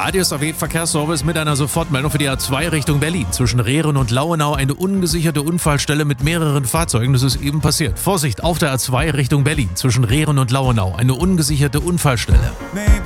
Radius AW Verkehrsservice mit einer Sofortmeldung für die A2 Richtung Berlin. Zwischen Rehren und Lauenau eine ungesicherte Unfallstelle mit mehreren Fahrzeugen. Das ist eben passiert. Vorsicht, auf der A2 Richtung Berlin. Zwischen Rehren und Lauenau eine ungesicherte Unfallstelle.